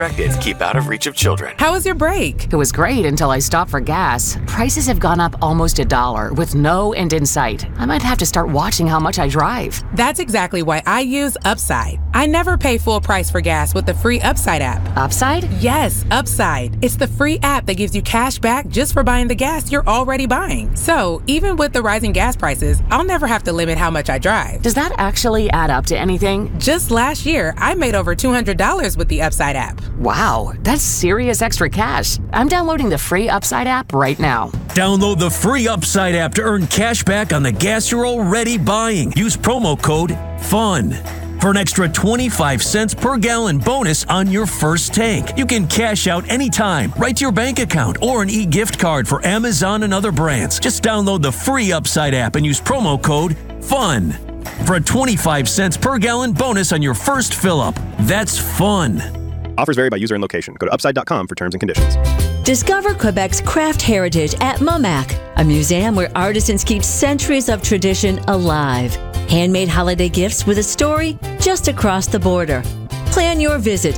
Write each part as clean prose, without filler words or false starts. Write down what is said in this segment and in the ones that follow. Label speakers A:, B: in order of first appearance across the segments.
A: Keep out of reach of children.
B: How was your break?
C: It was great until I stopped for gas. Prices have gone up almost $1 with no end in sight. I might have to start watching how much I drive.
B: That's exactly why I use Upside. I never pay full price for gas with the free Upside app.
C: Upside?
B: Yes, Upside. It's the free app that gives you cash back just for buying the gas you're already buying. So even with the rising gas prices, I'll never have to limit how much I drive.
C: Does that actually add up to anything?
B: Just last year, I made over $200 with the Upside app.
C: Wow, that's serious extra cash. I'm downloading the free Upside app right now.
D: Download the free Upside app to earn cash back on the gas you're already buying. Use promo code FUN for an extra 25 cents per gallon bonus on your first tank. You can cash out anytime, right to your bank account, or an e-gift card for Amazon and other brands. Just download the free Upside app and use promo code FUN for a 25 cents per gallon bonus on your first fill-up. That's fun.
E: Offers vary by user and location. Go to upside.com for terms and conditions.
F: Discover Quebec's craft heritage at MOMAC, a museum where artisans keep centuries of tradition alive. Handmade holiday gifts with a story just across the border. Plan your visit,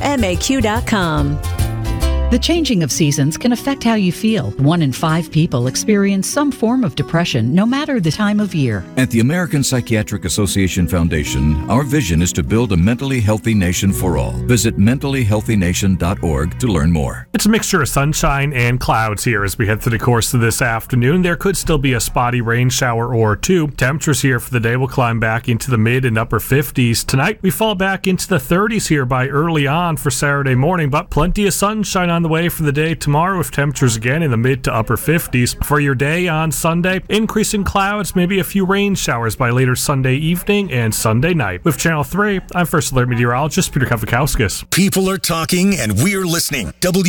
F: MUMAQ.com.
G: The changing of seasons can affect how you feel. 1 in 5 people experience some form of depression, no matter the time of year.
H: At the American Psychiatric Association Foundation, our vision is to build a mentally healthy nation for all. Visit mentallyhealthynation.org to learn more.
I: It's a mixture of sunshine and clouds here as we head through the course of this afternoon. There could still be a spotty rain shower or two. Temperatures here for the day will climb back into the mid and upper 50s. Tonight, we fall back into the 30s here by early on for Saturday morning, but plenty of sunshine on the way for the day tomorrow with temperatures again in the mid to upper 50s. For your day on Sunday, increasing clouds, maybe a few rain showers by later Sunday evening and Sunday night. With Channel 3, I'm First Alert Meteorologist Peter Kavakowskis.
J: People are talking and we're listening.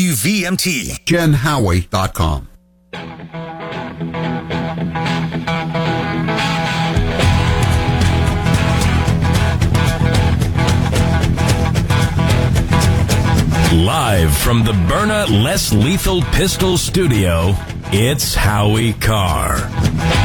J: WVMT.
K: JenHowie.com.
D: Live from the Byrna Less Lethal Pistol Studio, it's Howie Carr.